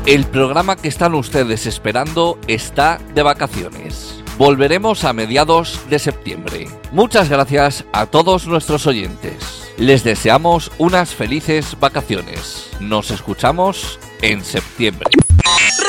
El programa que están ustedes esperando está de vacaciones. Volveremos a mediados de septiembre. Muchas gracias a todos nuestros oyentes. Les deseamos unas felices vacaciones. Nos escuchamos en septiembre.